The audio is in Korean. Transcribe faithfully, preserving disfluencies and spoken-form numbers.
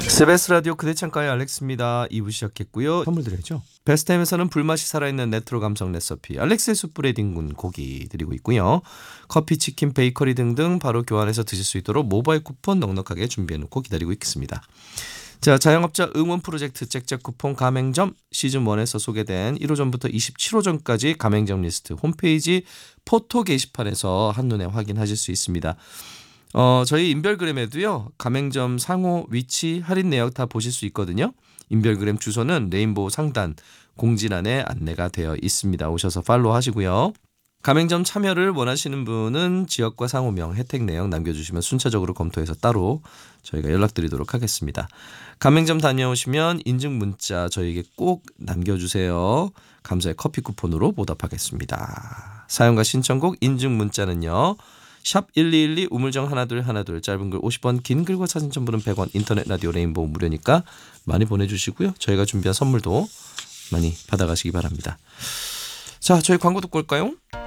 씨비에스 라디오 그대 창가의 알렉스입니다. 이 부 시작했고요. 선물 드려야죠. 베스트햄에서는 불맛이 살아있는 레트로 감성 레시피 알렉스의 숯불에딩군 고기 드리고 있고요. 커피, 치킨, 베이커리 등등 바로 교환해서 드실 수 있도록 모바일 쿠폰 넉넉하게 준비해놓고 기다리고 있겠습니다. 자, 자영업자 응원 프로젝트 잭잭 쿠폰 가맹점 시즌일에서 소개된 일 호점부터 이십칠 호점까지 가맹점 리스트 홈페이지 포토 게시판에서 한눈에 확인하실 수 있습니다. 어, 저희 인별그램에도요. 가맹점 상호, 위치, 할인 내역 다 보실 수 있거든요. 인별그램 주소는 레인보우 상단 공지란에 안내가 되어 있습니다. 오셔서 팔로우 하시고요. 가맹점 참여를 원하시는 분은 지역과 상호명, 혜택 내역 남겨주시면 순차적으로 검토해서 따로 저희가 연락드리도록 하겠습니다. 가맹점 다녀오시면 인증 문자 저희에게 꼭 남겨주세요. 감사의 커피 쿠폰으로 보답하겠습니다. 사연과 신청곡 인증 문자는요. 샵 일이일이 우물정 하나둘 하나둘 짧은 글 오십 원 긴 글과 사진 첨부는 백 원 인터넷 라디오 레인보우 무료니까 많이 보내주시고요. 저희가 준비한 선물도 많이 받아가시기 바랍니다. 자, 저희 광고 듣고 올까요?